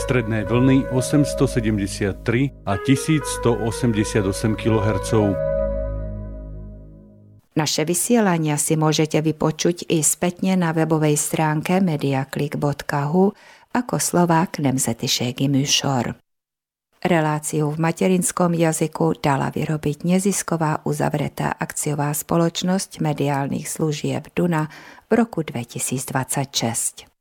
stredné vlny 873 a 1188 kHz. Naše vysielania si môžete vypočuť i spätne na webovej stránke mediaclick.hu ako Slovák nemzetiségi műsor. Reláciu v materinskom jazyku dala vyrobiť nezisková uzavretá akciová spoločnosť mediálnych služieb Duna v roku 2026.